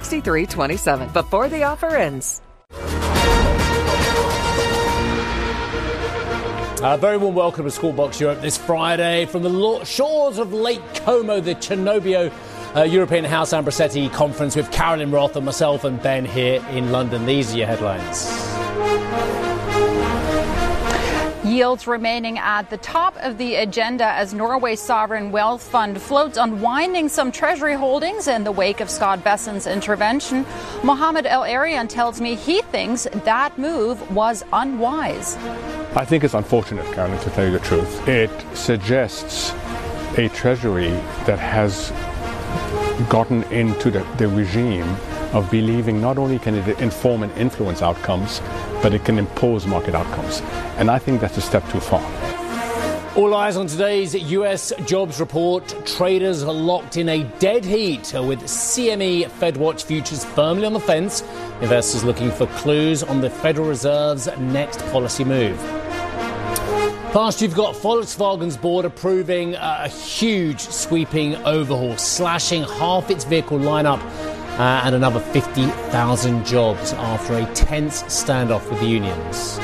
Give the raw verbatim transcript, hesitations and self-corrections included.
sixty-three twenty-seven before the offer ends. A very warm welcome to School Box Europe this Friday from the shores of Lake Como, the Cernobio uh, European House Ambrosetti Conference with Carolyn Roth and myself and Ben here in London. These are your headlines. Yields remaining at the top of the agenda as Norway's sovereign wealth fund floats unwinding some treasury holdings in the wake of Scott Bessen's intervention. Mohammed El Arian tells me he thinks that move was unwise. I think it's unfortunate, Carolyn, to tell you the truth. It suggests a treasury that has gotten into the, the regime of believing not only can it inform and influence outcomes, but it can impose market outcomes. And I think that's a step too far. All eyes on today's U S jobs report. Traders are locked in a dead heat with C M E FedWatch futures firmly on the fence. Investors looking for clues on the Federal Reserve's next policy move. First, you've got Volkswagen's board approving a huge sweeping overhaul, slashing half its vehicle lineup uh, and another fifty thousand jobs after a tense standoff with the unions.